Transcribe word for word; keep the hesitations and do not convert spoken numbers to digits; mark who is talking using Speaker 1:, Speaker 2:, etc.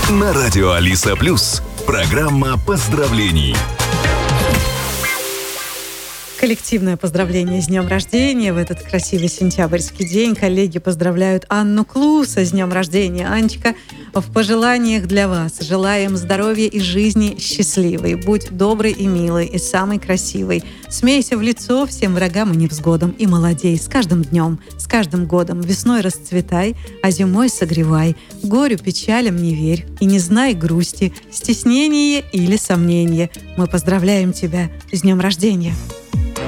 Speaker 1: На радио Алиса Плюс. Программа поздравлений.
Speaker 2: Коллективное поздравление с днем рождения в этот красивый сентябрьский день. Коллеги поздравляют Анну Клуса с днем рождения. Анечка, в пожеланиях для вас желаем здоровья и жизни счастливой. Будь добрый и милый, и самый красивый. Смейся в лицо всем врагам и невзгодам. И молодей с каждым днем, с каждым годом. Весной расцветай, а зимой согревай. Горю, печалям не верь и не знай грусти, стеснения или сомнения. Мы поздравляем тебя с днем рождения.